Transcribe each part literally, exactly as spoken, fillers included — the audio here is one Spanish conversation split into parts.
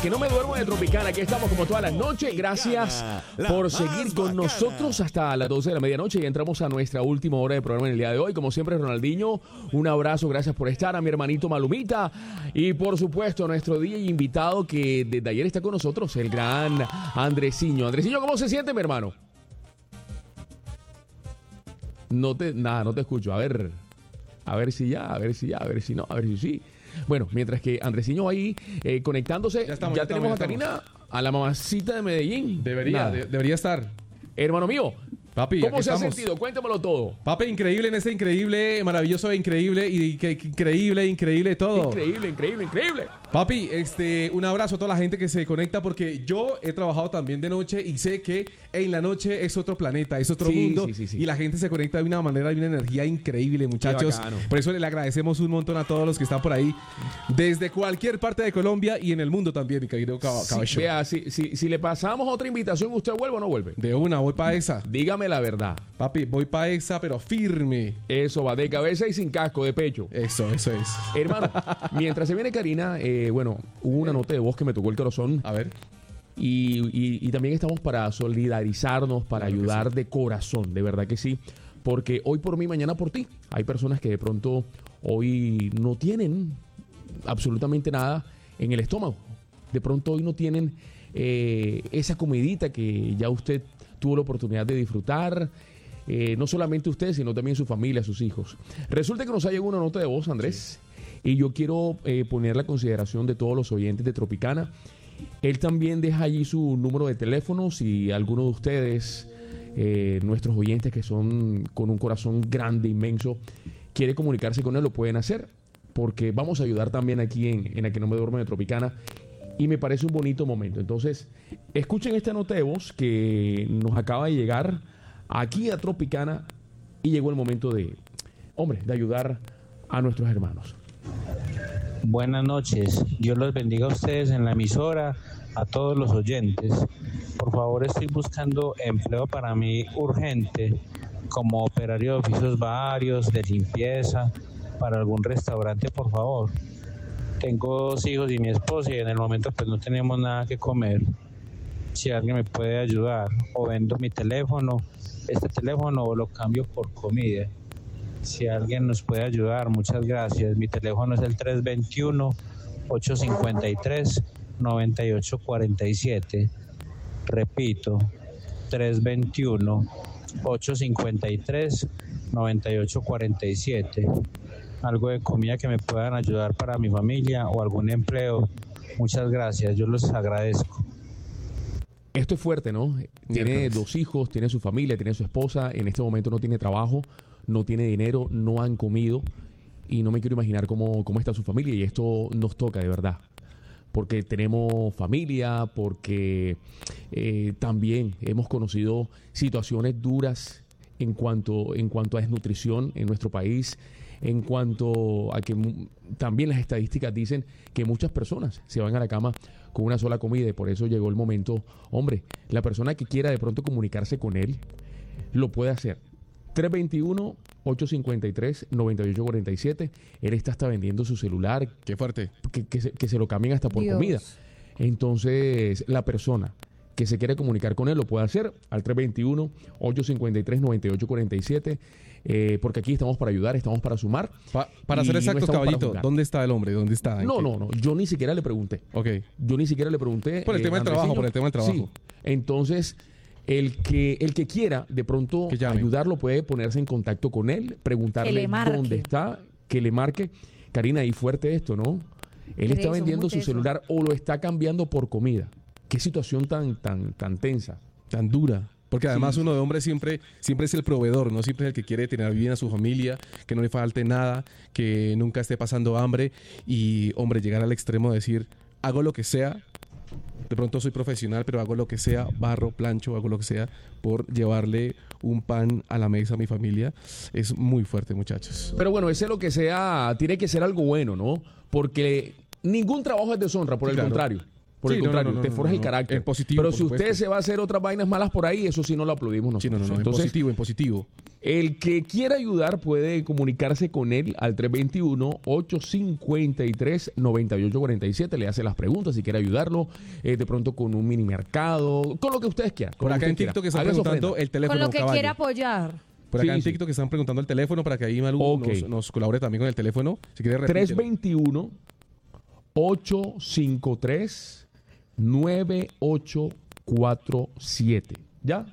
Que no me duermo de Tropicana, aquí estamos como todas las noches. Gracias por seguir con nosotros hasta las doce de la medianoche y entramos a nuestra última hora de programa en el día de hoy. Como siempre, Ronaldinho, un abrazo, gracias por estar. A mi hermanito Malumita y por supuesto a nuestro D J invitado que desde ayer está con nosotros, el gran Andresiño. Andresiño, ¿cómo se siente, mi hermano? No te, nada, no te escucho. A ver, a ver si ya, a ver si ya, a ver si no, a ver si sí. Bueno, mientras que Andresiño ahí eh, conectándose, ya, estamos, ya, ya tenemos estamos, ya a Karina, a la mamacita de Medellín. Debería, de, debería estar. Hermano mío, papi, ¿cómo se estamos. ha sentido? Cuéntamelo todo. Papi, increíble en este increíble, maravilloso, increíble y que, increíble, increíble todo. Increíble, increíble, increíble. Papi, este, un abrazo a toda la gente que se conecta porque yo he trabajado también de noche y sé que en la noche es otro planeta, es otro sí, mundo sí, sí, sí. y la gente se conecta de una manera, de una energía increíble, muchachos. Por eso le agradecemos un montón a todos los que están por ahí desde cualquier parte de Colombia y en el mundo también, mi querido Caballo. Sí, vea, si, si, si le pasamos otra invitación, ¿usted vuelve o no vuelve? De una, voy para esa. Dígame la verdad. Papi, voy para esa, pero firme. Eso va, de cabeza y sin casco, de pecho. Eso, eso es. Hermano, mientras se viene Karina, eh, bueno, hubo una nota de voz que me tocó el corazón. A ver. Y, y, y también estamos para solidarizarnos, para claro ayudar sí. de corazón, de verdad que sí. Porque hoy por mí, mañana por ti. Hay personas que de pronto hoy no tienen absolutamente nada en el estómago. De pronto hoy no tienen eh, esa comidita que ya usted tuvo la oportunidad de disfrutar. Eh, no solamente usted, sino también su familia, sus hijos. Resulta que nos ha llegado una nota de voz, Andrés. Sí. Y yo quiero eh, poner la consideración de todos los oyentes de Tropicana. Él también deja allí su número de teléfono. Si alguno de ustedes, eh, nuestros oyentes que son con un corazón grande, inmenso, quiere comunicarse con él, lo pueden hacer. Porque vamos a ayudar también aquí en, en A Que No Me Duermo de Tropicana. Y me parece un bonito momento. Entonces, escuchen esta nota de voz que nos acaba de llegar aquí a Tropicana. Y llegó el momento de, hombre, de ayudar a nuestros hermanos. Buenas noches, Dios los bendiga a ustedes en la emisora, a todos los oyentes. Por favor, estoy buscando empleo para mí urgente, como operario de oficios varios, de limpieza, para algún restaurante, por favor. Tengo dos hijos y mi esposa y en el momento pues no tenemos nada que comer. Si alguien me puede ayudar, o vendo mi teléfono, este teléfono, o lo cambio por comida. Si alguien nos puede ayudar, muchas gracias. Mi teléfono es el tres dos uno, ocho cinco tres, nueve ocho cuatro siete. Repito, tres dos uno, ocho cinco tres, nueve ocho cuatro siete. Algo de comida que me puedan ayudar para mi familia o algún empleo. Muchas gracias, yo los agradezco. Esto es fuerte, ¿no? Tiene dos hijos, tiene su familia, tiene su esposa. En este momento no tiene trabajo, no tiene dinero, no han comido. Y no me quiero imaginar cómo, cómo está su familia. Y esto nos toca de verdad. Porque tenemos familia, porque eh, también hemos conocido situaciones duras en cuanto, en cuanto a desnutrición en nuestro país. En cuanto a que m- también las estadísticas dicen que muchas personas se van a la cama con una sola comida y por eso llegó el momento, hombre, la persona que quiera de pronto comunicarse con él, lo puede hacer. tres dos uno, ocho cinco tres, nueve ocho cuatro siete. Él está hasta vendiendo su celular. Qué fuerte. Que, que, se, que se lo cambien hasta por Dios. Comida. Entonces, la persona que se quiere comunicar con él lo puede hacer al tres dos uno, ocho cinco tres, nueve ocho cuatro siete. Eh, porque aquí estamos para ayudar, estamos para sumar. Pa- para ser exactos, no caballito, ¿dónde está el hombre? ¿Dónde está? No, qué? no, no. Yo ni siquiera le pregunté. Ok. Yo ni siquiera le pregunté. Por el eh, tema del trabajo, por el tema del trabajo. Sí. Entonces, el que, el que quiera de pronto ayudarlo puede ponerse en contacto con él, preguntarle dónde está, que le marque. Karina, ahí fuerte esto, ¿no? Él está eso, vendiendo su eso. celular o lo está cambiando por comida. Qué situación tan, tan, tan tensa. Tan dura. Porque además sí. uno de hombre siempre, siempre es el proveedor, no siempre es el que quiere tener bien a su familia, que no le falte nada, que nunca esté pasando hambre. Y, hombre, llegar al extremo de decir, hago lo que sea, de pronto soy profesional, pero hago lo que sea, barro, plancho, hago lo que sea, por llevarle un pan a la mesa a mi familia, es muy fuerte, muchachos. Pero bueno, ese lo que sea, tiene que ser algo bueno, ¿no? Porque ningún trabajo es deshonra, por sí, el claro. contrario. Por Sí, el no, contrario, no, no, te no, forja no, el no. carácter. En positivo, Pero por si usted supuesto. se va a hacer otras vainas malas por ahí, eso sí no lo aplaudimos Sí, nosotros. no, no, no, en Entonces, positivo, en positivo. el que quiera ayudar puede comunicarse con él al tres dos uno, ocho cinco tres, nueve ocho cuatro siete. Le hace las preguntas si quiere ayudarlo, eh, de pronto con un mini mercado, con lo que ustedes quieran. con Por lo acá que en usted quiera. TikTok están Haga su preguntando ofrenda. el teléfono, Con lo que caballo. quiera apoyar. Por acá Sí, en sí. TikTok están preguntando el teléfono para que ahí Malú Ok. nos, nos colabore también con el teléfono. Si quiere tres repítelo. dos uno, ocho cinco tres, nueve ocho cuatro siete. ¿Ya?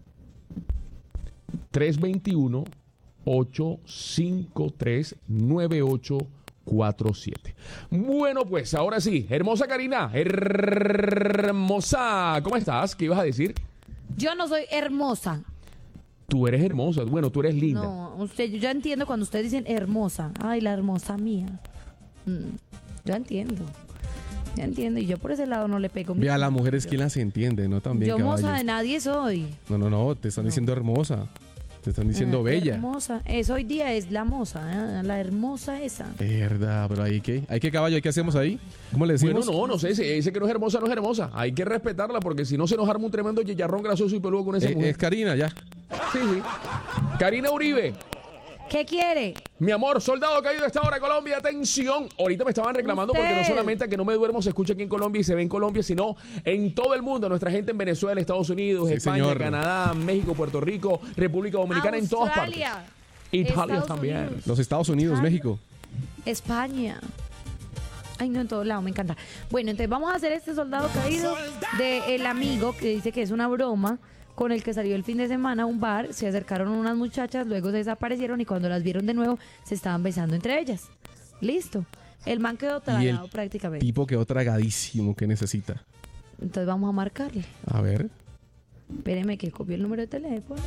tres dos uno, ocho cinco tres, nueve ocho cuatro siete. Bueno, pues ahora sí, hermosa Karina, hermosa, ¿cómo estás? ¿Qué ibas a decir? Yo no soy hermosa. Tú eres hermosa, bueno, tú eres linda. No, usted, yo ya entiendo cuando ustedes dicen hermosa. Ay, la hermosa mía. Mm, yo entiendo. Ya entiendo. Y yo por ese lado no le pego. Ve, a las mujeres quien las entiende, ¿no? También, Yo caballo. moza de nadie soy. No, no, no, te están diciendo hermosa. Te están diciendo Ah, bella. Hermosa. Es hoy día es la moza, ¿eh? La hermosa esa. Verdad, pero ahí qué. ¿Hay qué, caballo? ¿Hay qué hacemos ahí? ¿Cómo le Bueno, decimos? no, no sé, si dice que no es hermosa, no es hermosa. Hay que respetarla porque si no se nos arma un tremendo chicharrón grasoso y peludo con esa Eh, mujer. es Karina, ya. Sí, sí. Karina Uribe, ¿Qué quiere? mi amor, soldado caído a esta hora, Colombia, atención. Ahorita me estaban reclamando porque no Usted. solamente a que no me duermo se escucha aquí en Colombia y se ve en Colombia, sino en todo el mundo. Nuestra gente en Venezuela, Estados Unidos, Sí, España, señor. Canadá, México, Puerto Rico, República Dominicana, en todas partes. Australia, Italia Estados también. Unidos, Los Estados Unidos, Australia, México. España. Ay, no, en todo lado, me encanta. Bueno, entonces vamos a hacer este soldado caído de el amigo que dice que es una broma, con el que salió el fin de semana a un bar, se acercaron unas muchachas, luego se desaparecieron y cuando las vieron de nuevo se estaban besando entre ellas. Listo. El man quedó Y tragado el prácticamente. tipo quedó tragadísimo. ¿Qué necesita? Entonces vamos a marcarle. A ver. Espéreme que copie el número de teléfono.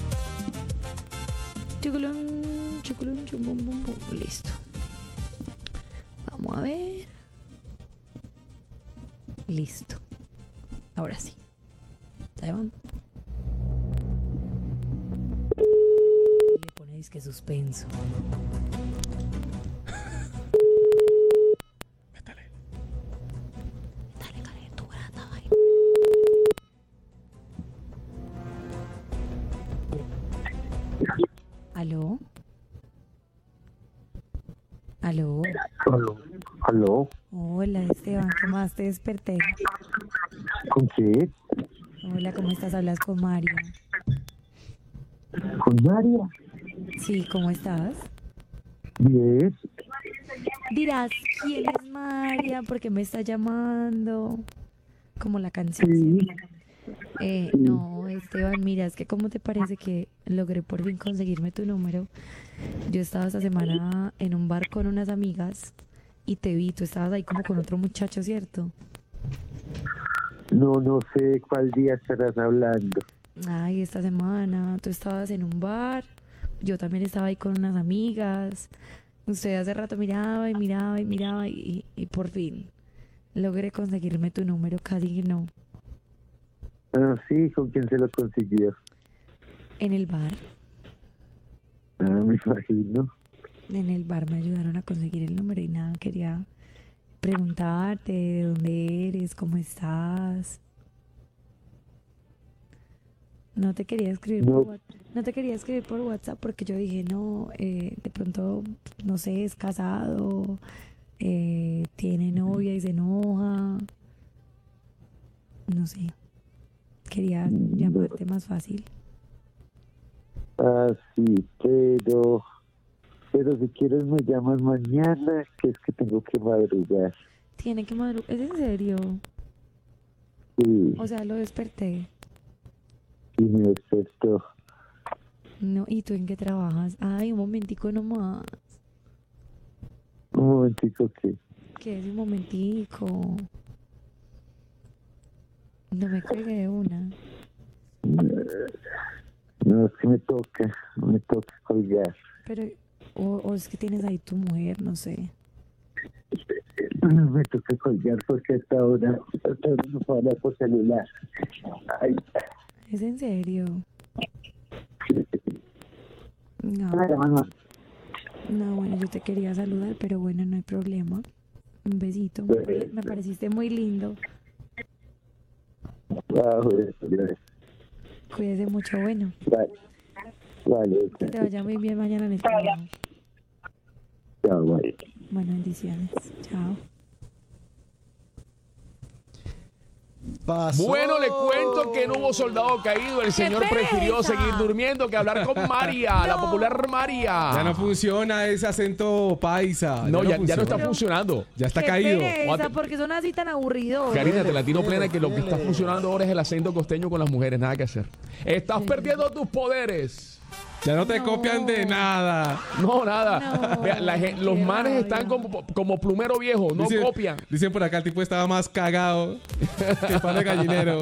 Chuculum, chuculum, chum, bum, bum, bum. Listo. Vamos a ver. Listo. Ahora sí. ¿Está llamando? Le ponéis que suspenso. Métale. Dale calentura, dale. ¿Aló? ¿Aló? Aló. Aló. Hola, Esteban, ¿qué más? Te desperté. ¿Con qué? Hola, ¿cómo estás? Hablas con Mario. ¿Con María? Sí, ¿cómo estás? Bien. Dirás, ¿quién es María? ¿Por qué me está llamando? Como la canción. Sí. ¿sí? Eh, no, Esteban, mira, es que ¿cómo te parece que logré por fin conseguirme tu número? Yo estaba esta semana en un bar con unas amigas y te vi, tú estabas ahí como con otro muchacho, ¿cierto? No, no sé cuál día estarás hablando. Ay, esta semana tú estabas en un bar, yo también estaba ahí con unas amigas. Usted hace rato miraba y miraba y miraba y, y por fin logré conseguirme tu número, casi que no. Ah, sí, ¿con quién se lo consiguió? En el bar, Ah, me imagino. en el bar me ayudaron a conseguir el número y nada, quería preguntarte de dónde eres, cómo estás. No te quería escribir No. por WhatsApp, no te quería escribir por WhatsApp porque yo dije, no, eh, de pronto, no sé, es casado, eh, tiene novia y se enoja. No sé. Quería llamarte más fácil. Ah, sí, pero... Pero si quieres me llamas mañana, que es que tengo que madrugar. Tiene que madrugar. ¿Es en serio? Sí, O sea, lo desperté. y me despertó. No, ¿y tú en qué trabajas? Ay, un momentico nomás. Un momentico que... ¿Qué es un momentico? No me colgué de una. No, es que me toca, me toca colgar. Pero, o, o es que tienes ahí tu mujer, no sé. Me toca colgar porque hasta ahora, hasta ahora no puedo hablar por celular. Ay, ¿Es en serio? No, hola, mamá. no, bueno, yo te quería saludar, pero bueno, no hay problema. Un besito. Me, pare- me pareciste muy lindo. Ah, joder, gracias. Cuídese mucho, bueno. Vale. Vale. Que te vaya muy bien mañana en el trabajo. Chao, vale. Bueno, bendiciones. Chao. Pasó. Bueno, le cuento que no hubo soldado caído. El señor pereza! prefirió seguir durmiendo que hablar con María, la popular María. Ya no funciona ese acento paisa. No, ya, ya no funciona. está funcionando. Ya está Qué caído. pereza, porque son así tan aburridos. Karina, te latino plena que lo que está funcionando ahora es el acento costeño con las mujeres. Nada que hacer. Estás perdiendo tus poderes. Ya no te No. copian de nada. No, nada. No, Vea, la gen- los qué manes rabia. están como, como plumero viejo, no Dicen- copian. Dicen por acá, el tipo estaba más cagado que el pan de gallinero.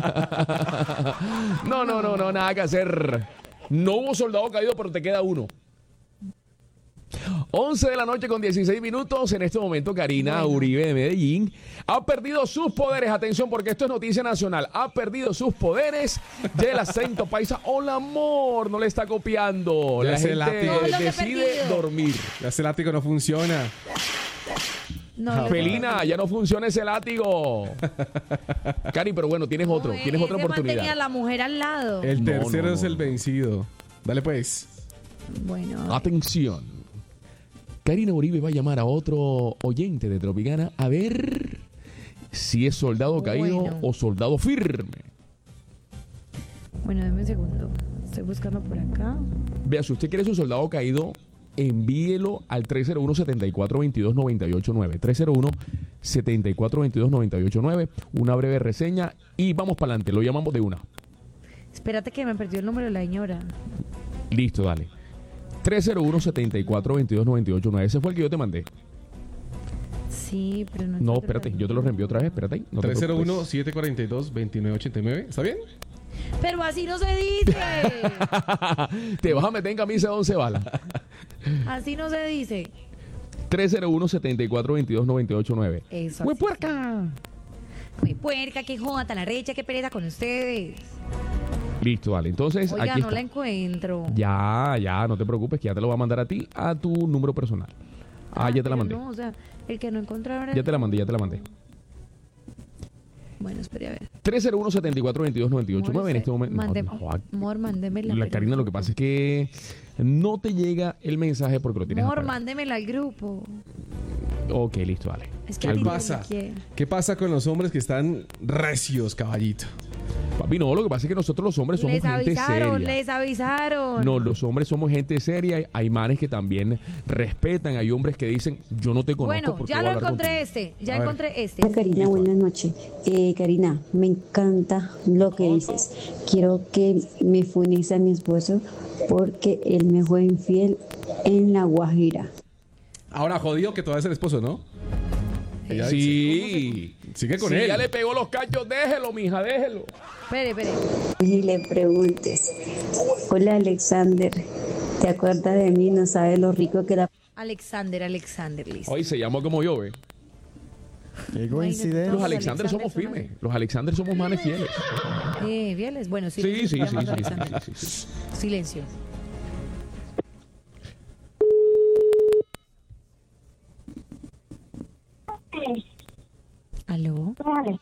No, no, no, no, nada que hacer. No hubo soldado caído, pero te queda uno. once de la noche con dieciséis minutos. En este momento, Karina Uribe de Medellín ha perdido sus poderes. Atención, porque esto es noticia nacional. Ha perdido sus poderes del acento paisa. Hola, amor. No le está copiando. Ya La se gente látigo. Todo lo que he decide perdido. dormir. Ya ese látigo no funciona. No, lo- Felina, ya no funciona ese látigo. Cari, pero bueno, tienes otro. No, Tienes otra ese mantenía a oportunidad. la mujer al lado. El No, tercero no, es no. el vencido. Dale pues. Bueno, Atención. Karina Uribe va a llamar a otro oyente de Tropicana a ver si es soldado caído Bueno. o soldado firme. bueno, deme un segundo. Estoy buscando por acá. Vea, si usted quiere su soldado caído, envíelo al tres cero uno, siete cuatro dos dos, nueve ocho nueve. tres cero uno, siete cuatro dos dos, nueve ocho nueve. Una breve reseña y vamos para adelante. Lo llamamos de una. Espérate que me perdió el número de la señora. Listo, dale. tres cero uno, siete cuatro dos dos, nueve ocho nueve. Ese fue el que yo te mandé. Sí, pero no. No, encuentro espérate, la- yo te lo reenvío otra vez. Espérate ahí. No te tres cero uno, preocupes. siete cuatro dos, dos nueve ocho nueve. ¿Está bien? Pero así no se dice. Te vas a meter en camisa de once balas. Así no se dice. tres cero uno, siete cuatro dos dos, nueve ocho nueve. Eso. ¡Muy así. puerca! Muy puerca, qué joda, tan arrecha, qué pereza con ustedes. Listo, dale. Entonces, Oiga, aquí no está. la encuentro. Ya, ya, no te preocupes, que ya te lo va a mandar a ti, a tu número personal. Ah, ya te la pero mandé. No, o sea, el que no encontraron. Ya te la mandé, ya te la mandé. Bueno, espere a ver. tres cero uno, siete cuatro dos dos, nueve ocho nueve en este momento. Mande, No, no, Mor, mándemela. la pero- Karina, lo que pasa es que no te llega el mensaje porque lo tienes Mor, apagado. mándemela al grupo. Ok, listo, dale. Es que ¿Qué a ti pasa? te quiere. ¿Qué pasa con los hombres que están recios, caballito? Papi, no, lo que pasa es que nosotros los hombres somos Les gente avisaron, seria. les avisaron. No, los hombres somos gente seria. Hay manes que también respetan. Hay hombres que dicen, yo no te conozco Bueno, porque ya voy a lo hablar encontré contigo. este. Ya A ver. encontré este. Hola Karina, buenas noches. Eh, Karina, me encanta lo que dices. Quiero que me funes a mi esposo porque él me fue infiel en La Guajira. Ahora jodido que todavía es el esposo, ¿no? Ella dice, Sí. sigue con si él. ya le pegó los cachos, déjelo, mija, déjelo. Espere, espere. Y le preguntes, hola Alexander, ¿te acuerdas de mí? No sabes lo rico que era. Alexander, Alexander, listo. Hoy se llamó como yo, ¿ve? Qué Los coincidencia. Los Alexander somos Alexander son firmes. Los Alexander somos manes fieles. Eh, fieles. Bueno, sí. Sí, sí, sí, sí, para sí, Alexander. sí, sí, sí. Silencio. ¿Aló?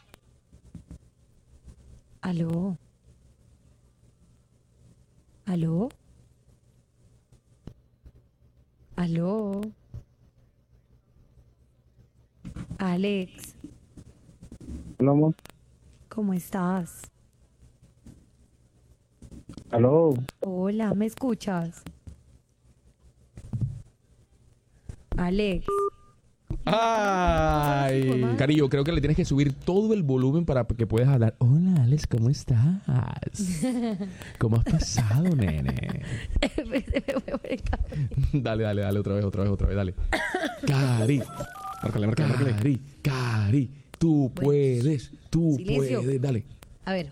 ¿Aló? ¿Aló? ¿Aló? Alex, Hola, amor. ¿cómo estás? Aló. Hola, ¿me escuchas? Alex. Ay. Cari, yo creo que le tienes que subir todo el volumen para que puedas hablar. Hola, Alex, ¿cómo estás? ¿Cómo has pasado, nene? Se me fue por el cabello. Dale, dale, dale, otra vez, otra vez, otra vez, dale. Cari, Márcale, márcale, márcale. Cari, Cari, tú Bueno. puedes, tú Silencio. puedes, dale. A ver.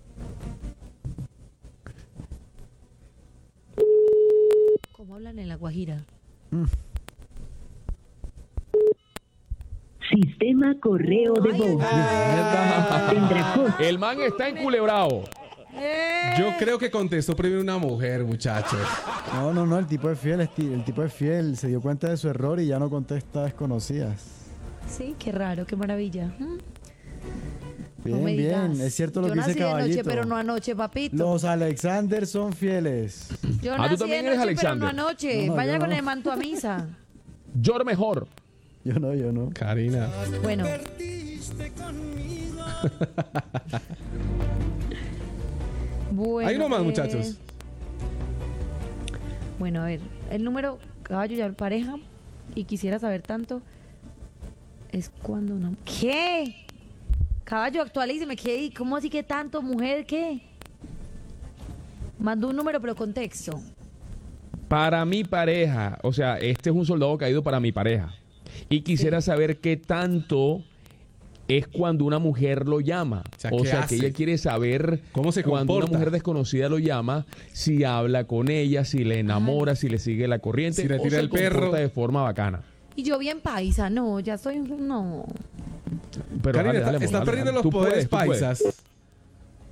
¿Cómo hablan en La Guajira? Sistema correo de voz. Tendrá costo. El man está enculebrado. Yo creo que contestó primero una mujer, muchachos. No, no, no, el tipo es fiel, esti- el tipo es fiel, se dio cuenta de su error y ya no contesta desconocidas. Sí, qué raro, qué maravilla. Mm. Bien, me bien. digas. Es cierto lo Yo que dice nací de Caballito. noche, pero no anoche, papito. Los Alexander son fieles. Yo Ah, tú nací también de eres noche, pero Alexander. no anoche. No, Vaya yo con no. el manto a misa. Yo mejor. Yo no, yo no. Karina. Bueno. Bueno, Ahí nomás, eh, muchachos. Bueno, a ver, el número caballo ya pareja y quisiera saber tanto es cuando una... ¿Qué? Caballo, actualíceme, ¿qué? ¿Cómo así que tanto, mujer, qué? Mandó un número, pero contexto. Para mi pareja, o sea, este es un soldado caído para mi pareja. Y quisiera saber qué tanto es cuando una mujer lo llama. O sea, O ¿qué sea, hace? que ella quiere saber ¿Cómo se cuando comporta? una mujer desconocida lo llama, si habla con ella, si le enamora, si le sigue la corriente, Si le o tira se el perro. comporta de forma bacana. Y yo bien paisa, no, ya soy... No. Pero Karina, dale, está, dale, está dale, perdiendo dale. los Tú poderes puedes, tú puedes. paisas.